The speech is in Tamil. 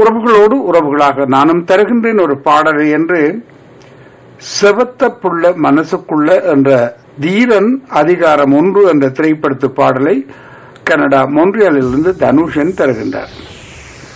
உறவுகளோடு உறவுகளாக நானும் தருகின்றேன் ஒரு பாடலை என்று செவத்த புள்ள மனசுக்குள்ள என்ற தீரன் அதிகாரம் 1 என்ற திரைப்படத்து பாடலை கனடா மொன்றியலிலிருந்து தனுஷன் தருகின்றார்.